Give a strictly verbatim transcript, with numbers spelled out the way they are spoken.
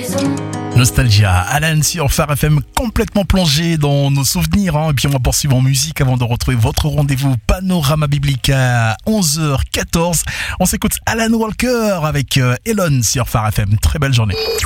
Nostalgia, Alan sur Phare F M, complètement plongé dans nos souvenirs, hein. Et puis on va poursuivre en musique avant de retrouver votre rendez-vous Panorama Biblique à onze heures quatorze. On s'écoute Alan Walker avec Elon sur Phare F M. Très belle journée.